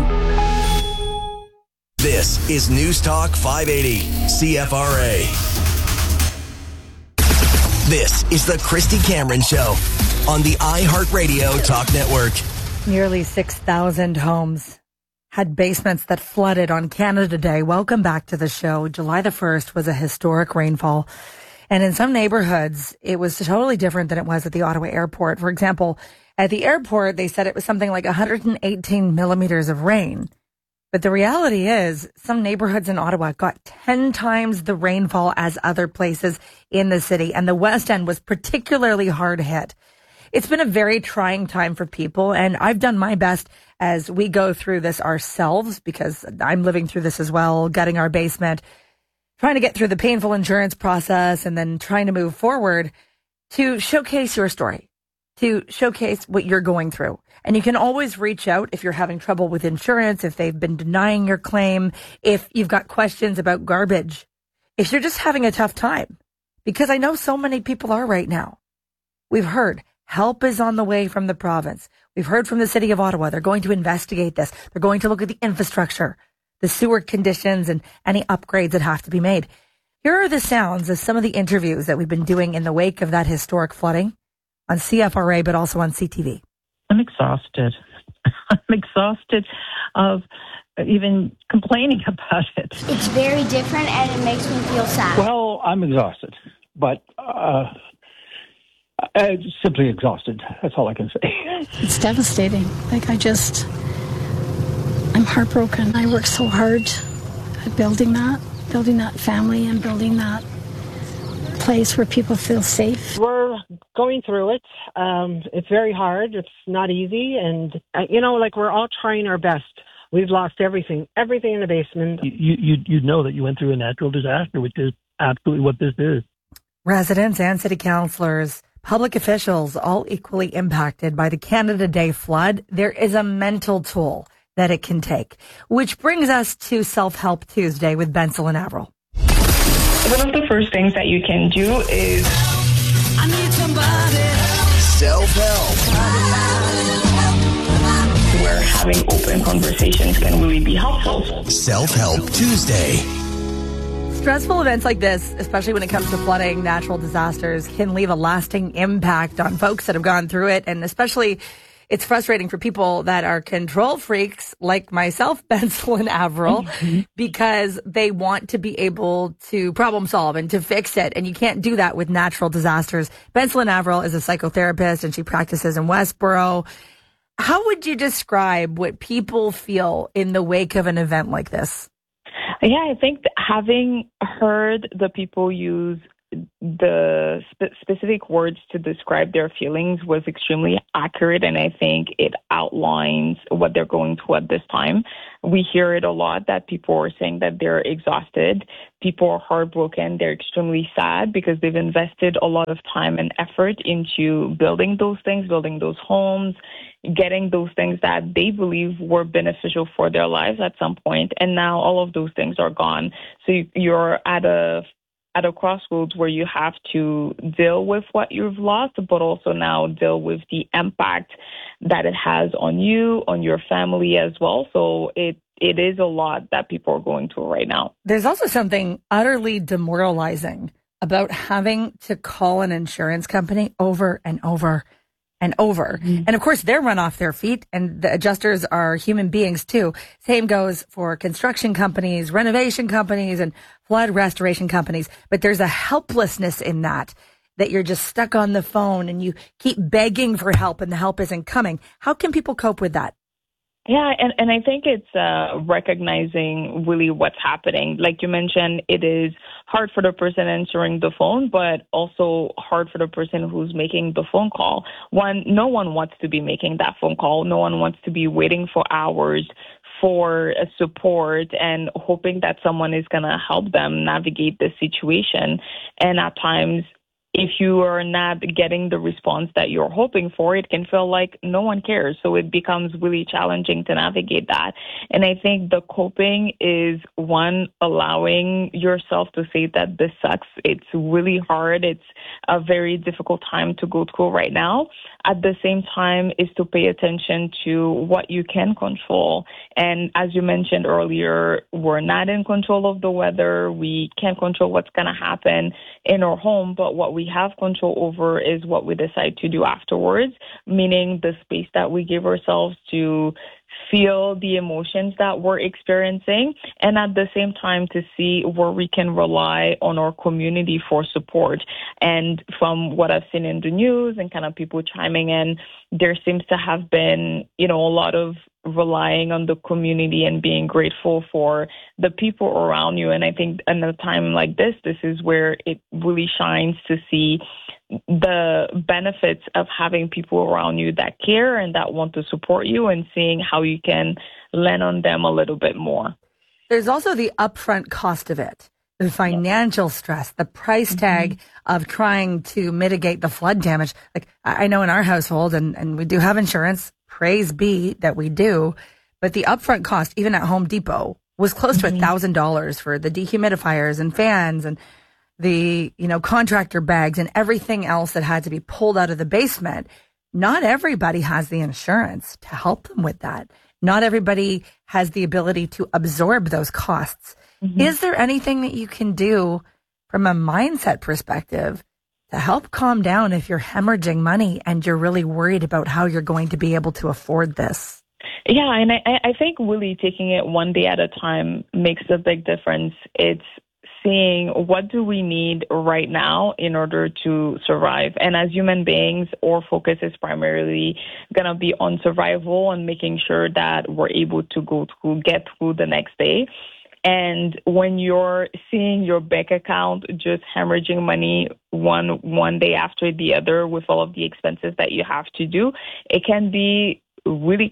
This is News Talk 580, CFRA. This is the Christy Cameron Show on the iHeartRadio Talk Network. Nearly 6,000 homes had basements that flooded on Canada Day. Welcome back to the show. July the 1st was a historic rainfall. And in some neighborhoods, it was totally different than it was at the Ottawa airport. For example, at the airport, they said it was something like 118 millimeters of rain. But the reality is some neighborhoods in Ottawa got 10 times the rainfall as other places in the city. And the West End was particularly hard hit. It's been a very trying time for people. And I've done my best as we go through this ourselves, because I'm living through this as well, gutting our basement, trying to get through the painful insurance process and then trying to move forward, to showcase your story, to showcase what you're going through. And you can always reach out if you're having trouble with insurance, if they've been denying your claim, if you've got questions about garbage, if you're just having a tough time, because I know so many people are right now. We've heard help is on the way from the province. We've heard from the city of Ottawa. They're going to investigate this. They're going to look at the infrastructure, the sewer conditions, and any upgrades that have to be made. Here are the sounds of some of the interviews that we've been doing in the wake of that historic flooding on CFRA, but also on CTV. I'm exhausted. I'm exhausted of even complaining about it. It's very different and it makes me feel sad. Well, I'm exhausted, but simply exhausted. That's all I can say. It's devastating. I'm heartbroken. I worked so hard at building that family and building that place where people feel safe. We're going through it. It's very hard. It's not easy. And, we're all trying our best. We've lost everything in the basement. You know that you went through a natural disaster, which is absolutely what this is. Residents and city councillors, public officials, all equally impacted by the Canada Day flood. There is a mental toll that it can take, which brings us to Self-Help Tuesday with Bensel and Averill. One of the first things that you can do is I need somebody. Self-help. Where having open conversations can really be helpful. Self-Help Tuesday. Stressful events like this, especially when it comes to flooding, natural disasters, can leave a lasting impact on folks that have gone through it, and especially it's frustrating for people that are control freaks like myself, Bensel and Avril, because they want to be able to problem solve and to fix it. And you can't do that with natural disasters. Bensel and Avril is a psychotherapist and she practices in Westboro. How would you describe what people feel in the wake of an event like this? Yeah, I think having heard the people use the specific words to describe their feelings was extremely accurate, and I think it outlines what they're going through at this time. We hear it a lot that people are saying that they're exhausted, people are heartbroken, they're extremely sad because they've invested a lot of time and effort into building those things, building those homes, getting those things that they believe were beneficial for their lives at some point, and now all of those things are gone. So you're at a crossroads where you have to deal with what you've lost, but also now deal with the impact that it has on you, on your family as well. So it is a lot that people are going through right now. There's also something utterly demoralizing about having to call an insurance company over and over and over. And of course, they're run off their feet, and the adjusters are human beings too. Same goes for construction companies, renovation companies, and flood restoration companies. But there's a helplessness in that you're just stuck on the phone and you keep begging for help and the help isn't coming. How can people cope with that? Yeah, and I think it's recognizing really what's happening. Like you mentioned, it is hard for the person answering the phone, but also hard for the person who's making the phone call. No one wants to be making that phone call. No one wants to be waiting for hours for support and hoping that someone is going to help them navigate the situation. And at times, if you are not getting the response that you're hoping for, it can feel like no one cares. So it becomes really challenging to navigate that. And I think the coping is, one, allowing yourself to say that this sucks. It's really hard. It's a very difficult time to go through right now. At the same time, is to pay attention to what you can control. And as you mentioned earlier, we're not in control of the weather. We can't control what's going to happen in our home, but what we have control over is what we decide to do afterwards, meaning the space that we give ourselves to feel the emotions that we're experiencing, and at the same time to see where we can rely on our community for support. And from what I've seen in the news and kind of people chiming in, there seems to have been, a lot of relying on the community and being grateful for the people around you. And I think in a time like this is where it really shines to see the benefits of having people around you that care and that want to support you, and seeing how you can lean on them a little bit more. There's also the upfront cost of it, the financial stress, the price tag of trying to mitigate the flood damage. Like I know in our household, and we do have insurance, praise be that we do, but the upfront cost, even at Home Depot, was close to $1,000 for the dehumidifiers and fans and the, contractor bags and everything else that had to be pulled out of the basement. Not everybody has the insurance to help them with that. Not everybody has the ability to absorb those costs. Is there anything that you can do from a mindset perspective to help calm down if you're hemorrhaging money and you're really worried about how you're going to be able to afford this? Yeah, and I think really taking it one day at a time makes a big difference. It's seeing what do we need right now in order to survive. And as human beings, our focus is primarily going to be on survival and making sure that we're able to get through the next day. And when you're seeing your bank account just hemorrhaging money one day after the other with all of the expenses that you have to do, it can be really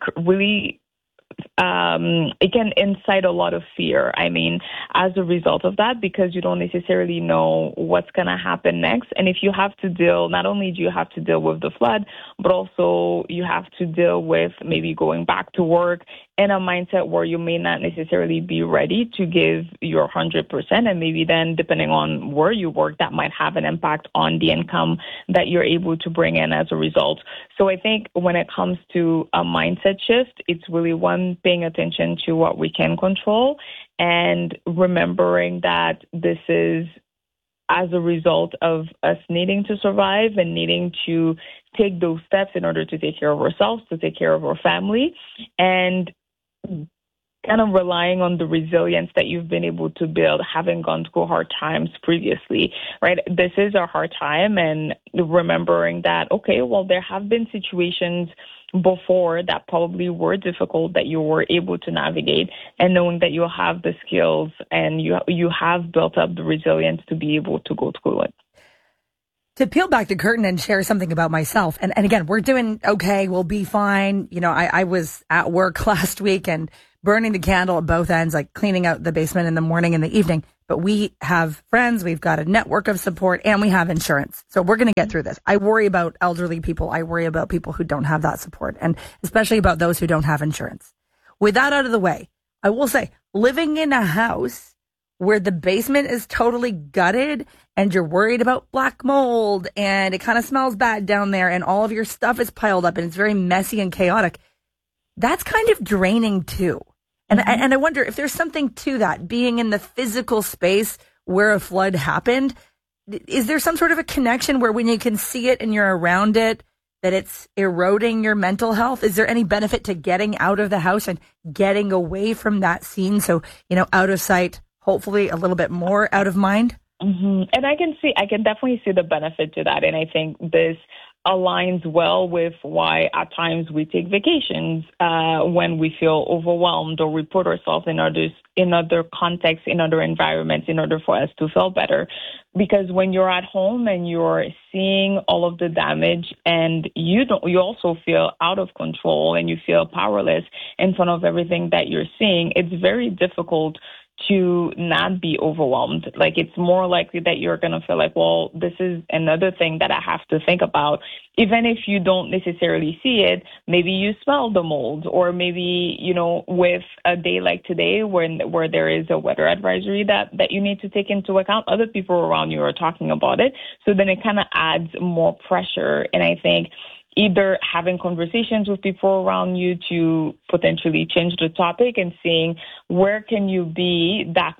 it can incite a lot of fear. I mean, as a result of that, because you don't necessarily know what's going to happen next. And if you have to deal, not only do you have to deal with the flood, but also you have to deal with maybe going back to work in a mindset where you may not necessarily be ready to give your 100%. And maybe then, depending on where you work, that might have an impact on the income that you're able to bring in as a result. So I think when it comes to a mindset shift, it's really one, paying attention to what we can control and remembering that this is as a result of us needing to survive and needing to take those steps in order to take care of ourselves, to take care of our family, and kind of relying on the resilience that you've been able to build, having gone through hard times previously, right? This is a hard time, and remembering that, okay, well, there have been situations before that probably were difficult that you were able to navigate, and knowing that you have the skills and you have built up the resilience to be able to go through it. To peel back the curtain and share something about myself, and again, we're doing okay, we'll be fine. You know, I was at work last week and burning the candle at both ends, like cleaning out the basement in the morning and the evening. But we have friends, we've got a network of support, and we have insurance. So we're going to get through this. I worry about elderly people. I worry about people who don't have that support, and especially about those who don't have insurance. With that out of the way, I will say, living in a house where the basement is totally gutted and you're worried about black mold and it kind of smells bad down there and all of your stuff is piled up and it's very messy and chaotic, that's kind of draining too. And I wonder if there's something to that, being in the physical space where a flood happened. Is there some sort of a connection where when you can see it and you're around it, that it's eroding your mental health? Is there any benefit to getting out of the house and getting away from that scene? So, you know, out of sight, hopefully a little bit more out of mind. Mm-hmm. And I can definitely see the benefit to that. And I think this aligns well with why at times we take vacations when we feel overwhelmed, or we put ourselves in other contexts, in other environments, in order for us to feel better. Because when you're at home and you're seeing all of the damage, and you also feel out of control and you feel powerless in front of everything that you're seeing, it's very difficult to not be overwhelmed. Like, it's more likely that you're going to feel like, well, this is another thing that I have to think about. Even if you don't necessarily see it, maybe you smell the mold, or maybe, you know, with a day like today where there is a weather advisory that you need to take into account, other people around you are talking about it. So then it kind of adds more pressure. And I think either having conversations with people around you to potentially change the topic and seeing where can you be that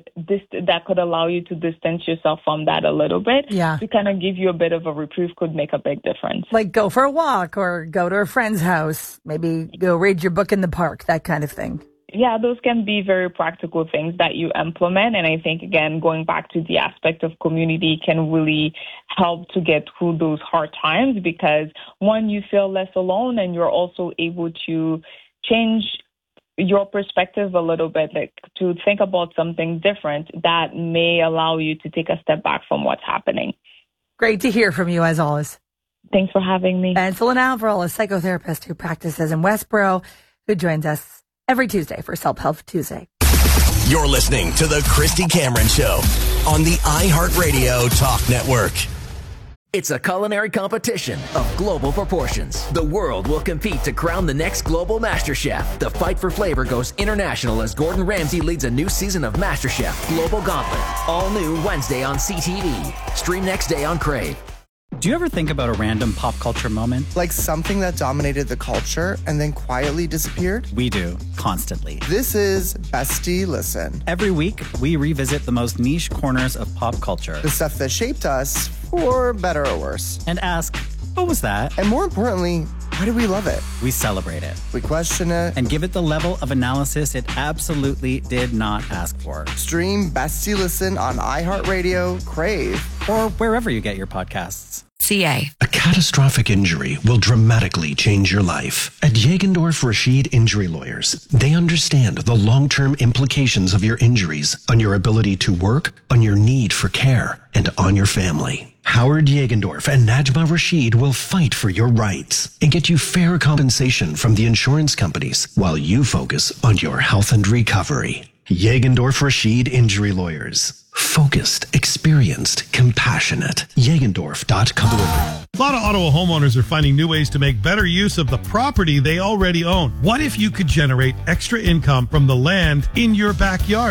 could allow you to distance yourself from that a little bit, to kind of give you a bit of a reprieve, could make a big difference. Like go for a walk or go to a friend's house, maybe go read your book in the park, that kind of thing. Yeah, those can be very practical things that you implement. And I think, again, going back to the aspect of community can really help to get through those hard times, because one, you feel less alone, and you're also able to change your perspective a little bit, like to think about something different that may allow you to take a step back from what's happening. Great to hear from you, as always. Thanks for having me. And Philin Avril, a psychotherapist who practices in Westboro, who joins us every Tuesday for Self-Help Tuesday. You're listening to The Christy Cameron Show on the iHeartRadio Talk Network. It's a culinary competition of global proportions. The world will compete to crown the next global master chef. The fight for flavor goes international as Gordon Ramsay leads a new season of MasterChef Global Gauntlet. All new Wednesday on CTV. Stream next day on Crave. Do you ever think about a random pop culture moment? Like something that dominated the culture and then quietly disappeared? We do, constantly. This is Bestie Listen. Every week, we revisit the most niche corners of pop culture. The stuff that shaped us, for better or worse. And ask, what was that? And more importantly, why do we love it? We celebrate it. We question it. And give it the level of analysis it absolutely did not ask for. Stream Bestie Listen on iHeartRadio, Crave, or wherever you get your podcasts. CA. A catastrophic injury will dramatically change your life. At Jagendorf Rashid Injury Lawyers, they understand the long-term implications of your injuries on your ability to work, on your need for care, and on your family. Howard Jagendorf and Najma Rashid will fight for your rights and get you fair compensation from the insurance companies while you focus on your health and recovery. Jagendorf Rashid Injury Lawyers. Focused, experienced, compassionate. Jagendorf.com. A lot of Ottawa homeowners are finding new ways to make better use of the property they already own. What if you could generate extra income from the land in your backyard?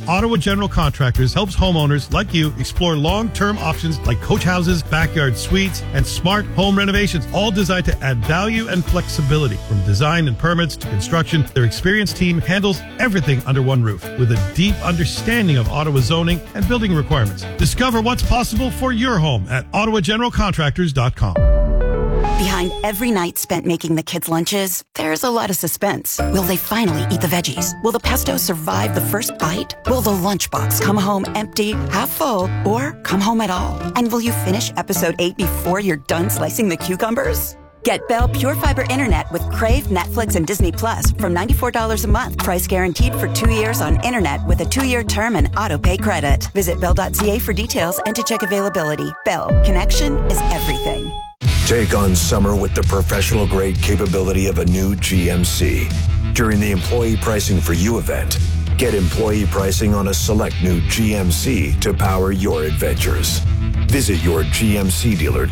Ottawa General Contractors helps homeowners like you explore long-term options like coach houses, backyard suites, and smart home renovations, all designed to add value and flexibility. From design and permits to construction, their experienced team handles everything under one roof with a deep understanding of Ottawa zoning and building requirements. Discover what's possible for your home at OttawaGeneralContractors.com. Behind every night spent making the kids' lunches, there's a lot of suspense. Will they finally eat the veggies? Will the pesto survive the first bite? Will the lunchbox come home empty, half full, or come home at all? And will you finish episode 8 before you're done slicing the cucumbers? Get Bell Pure Fiber Internet with Crave, Netflix, and Disney Plus from $94 a month. Price guaranteed for 2 years on Internet with a 2-year term and auto-pay credit. Visit Bell.ca for details and to check availability. Bell. Connection is everything. Take on summer with the professional-grade capability of a new GMC. During the Employee Pricing for You event, get employee pricing on a select new GMC to power your adventures. Visit your GMC dealer